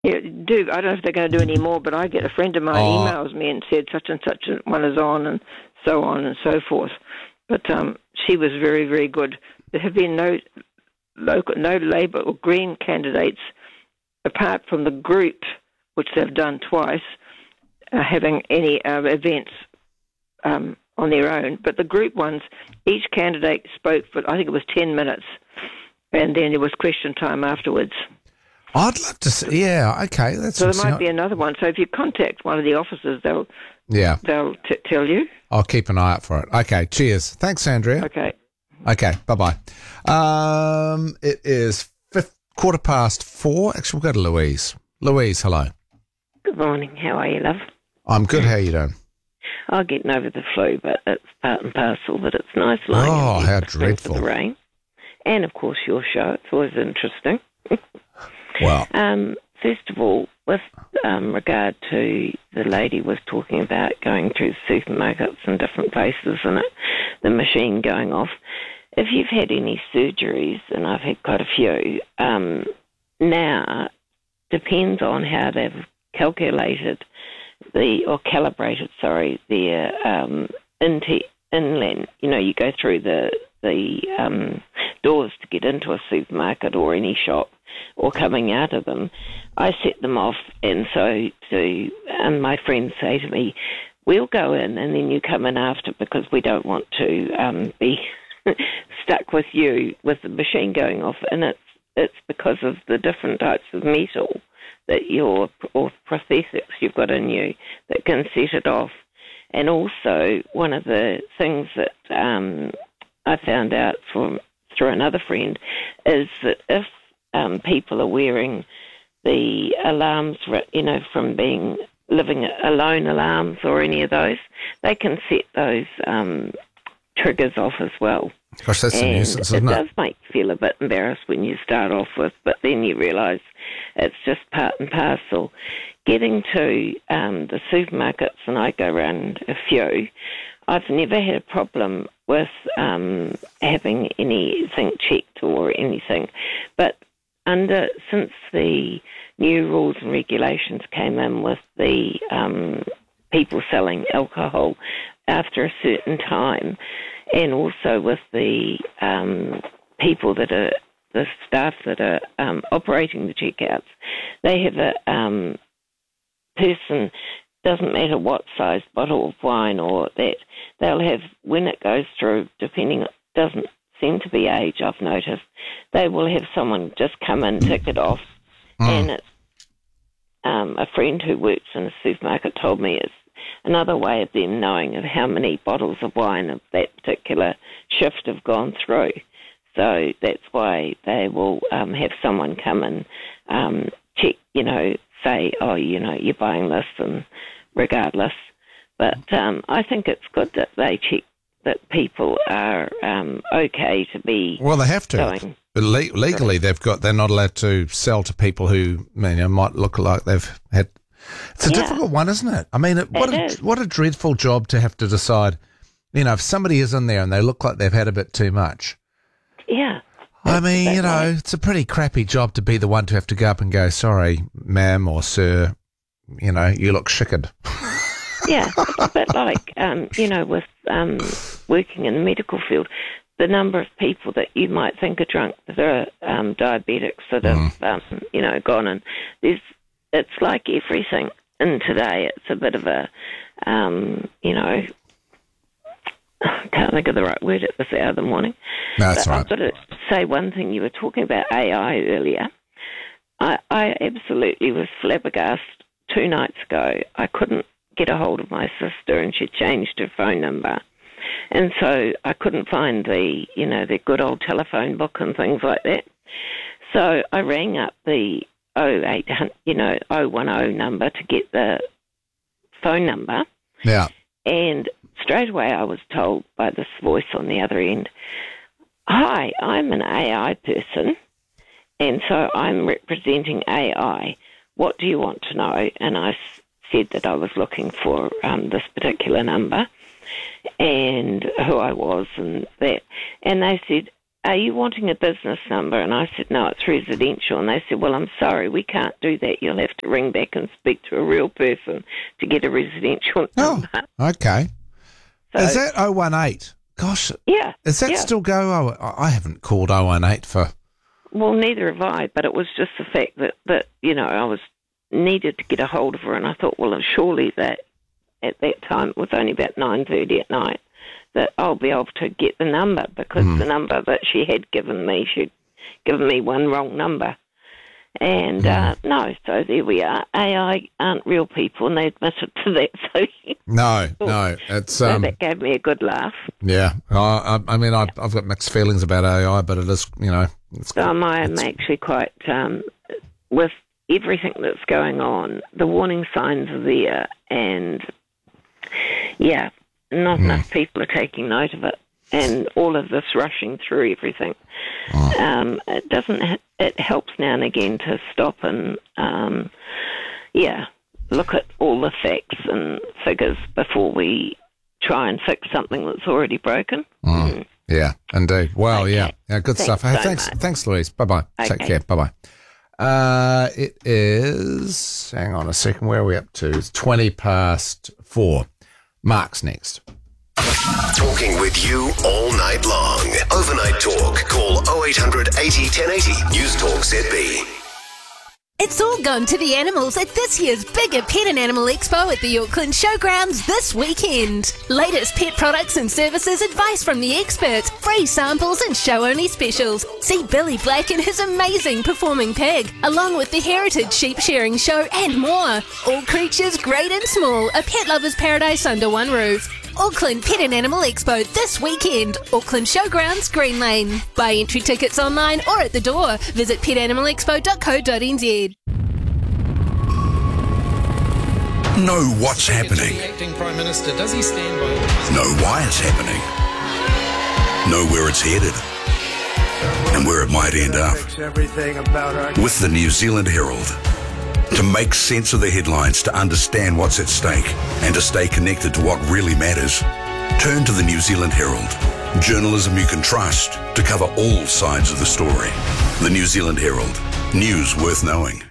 Yeah, do. I don't know if they're going to do any more, but I get a friend of mine emails me and said such and such one is on and so forth. But she was very, very good. There have been no Labour or Green candidates, apart from the group, which they've done twice, having any events on their own. But the group ones, each candidate spoke for, I think it was 10 minutes, and then there was question time afterwards. I'd love to see. Yeah, okay. So there might be another one. So if you contact one of the officers, they'll tell you. I'll keep an eye out for it. Okay, cheers. Thanks, Andrea. Okay, bye-bye. It is 4:15. Actually, we'll go to Louise. Louise, hello. Good morning. How are you, love? I'm good. How are you doing? I'm getting over the flu, but it's part and parcel. But it's nice lying in how dreadful. the rain. And, of course, your show. It's always interesting. Wow. First of all, with regard to the lady was talking about going through supermarkets and different places and the machine going off. If you've had any surgeries, and I've had quite a few, now depends on how they've calibrated their inland. You know, you go through the doors to get into a supermarket or any shop, or coming out of them. I set them off, and so my friends say to me, "We'll go in, and then you come in after, because we don't want to be stuck with you with the machine going off." And it's because of the different types of metal that or prosthetics you've got in you that can set it off. And also, one of the things that I found out through another friend is that if people are wearing the alarms, from living alone alarms or any of those, they can set those triggers off as well. Gosh, that's a nuisance, isn't it? It does make you feel a bit embarrassed when you start off with, but then you realise it's just part and parcel. Getting to the supermarkets, and I go around a few, I've never had a problem with having anything checked or anything. But since the new rules and regulations came in with the people selling alcohol after a certain time, and also with the people that are the staff that are operating the checkouts, they have a person, doesn't matter what size bottle of wine or that, they'll have, when it goes through, depending, it doesn't seem to be age, I've noticed, they will have someone just come and tick it off. And it's, a friend who works in a supermarket told me it's another way of them knowing of how many bottles of wine of that particular shift have gone through. So that's why they will have someone come and check, say, you're buying this, and regardless. But I think it's good that they check that people are okay to be. Well, they have to. Going. But legally, they're not allowed to sell to people who might look like they've had. It's a difficult one, isn't it? I mean, what a dreadful job to have to decide. If somebody is in there and they look like they've had a bit too much. Yeah. I mean, it's a pretty crappy job to be the one to have to go up and go, "Sorry, ma'am or sir, you look shickered." Yeah, it's a bit like, with working in the medical field, the number of people that you might think are drunk that are diabetics that have, gone, and it's like everything. And today it's a bit of a, I can't think of the right word at this hour of the morning. No, that's but right. I've got to say one thing. You were talking about AI earlier. I absolutely was flabbergasted 2 nights ago. I couldn't get a hold of my sister, and she changed her phone number. And so I couldn't find the good old telephone book and things like that. So I rang up the 010 number to get the phone number. Yeah. And straight away I was told by this voice on the other end, "Hi, I'm an AI person, and so I'm representing AI. What do you want to know?" And I said that I was looking for this particular number and who I was and that. And they said, are you wanting a business number? And I said, no, it's residential. And they said, well, I'm sorry, we can't do that. You'll have to ring back and speak to a real person to get a residential number. Oh, okay. So, is that 018? Gosh. Yeah. Is that still go? I haven't called 018 for... Well, neither have I, but it was just the fact that I was needed to get a hold of her, and I thought, well, surely that at that time, it was only about 9:30 at night, that I'll be able to get the number, because the number that she had given me, she'd given me one wrong number. And no, so there we are. AI aren't real people, and they admitted to that. So no, it's so that gave me a good laugh. Yeah, I mean, I've got mixed feelings about AI, but it is, So I'm actually quite with everything that's going on. The warning signs are there, and not enough people are taking note of it. And all of this rushing through everything, it doesn't. It helps now and again to stop and, look at all the facts and figures before we try and fix something that's already broken. Yeah, indeed. Well, okay. yeah, good stuff. Hey, thanks, Louise. Bye-bye. Okay. Take care. Bye-bye. It is. Hang on a second. Where are we up to? It's 4:20. Mark's next. Talking with you all night long. Overnight talk. Call 0800 80 1080. News Talk ZB. It's all gone to the animals at this year's bigger Pet and Animal Expo at the Auckland Showgrounds this weekend. Latest pet products and services, advice from the experts, free samples and show-only specials. See Billy Black and his amazing performing pig, along with the Heritage Sheep Sharing Show and more. All creatures great and small, a pet lover's paradise under one roof. Auckland Pet and Animal Expo this weekend. Auckland Showgrounds, Green Lane. Buy entry tickets online or at the door. Visit petanimalexpo.co.nz. Know what's happening. The acting Prime Minister, does he stand by? Know why it's happening. Know where it's headed. And where it might end up. With the New Zealand Herald. To make sense of the headlines, to understand what's at stake, and to stay connected to what really matters, turn to the New Zealand Herald. Journalism you can trust to cover all sides of the story. The New Zealand Herald. News worth knowing.